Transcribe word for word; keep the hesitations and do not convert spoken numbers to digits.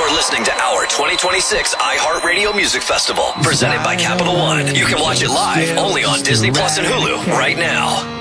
You're listening to our twenty twenty-six iHeartRadio Music Festival, presented by Capital One. You can watch it live only on Disney Plus and Hulu right now.